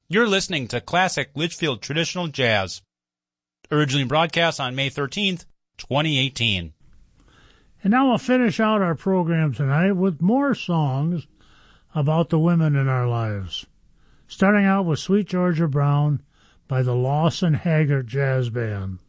You're listening to Classic Litchfield Traditional Jazz, originally broadcast on May 13th, 2018. And now we'll finish out our program tonight with more songs about the women in our lives. Starting out with Sweet Georgia Brown by the Lawson Haggart Jazz Band.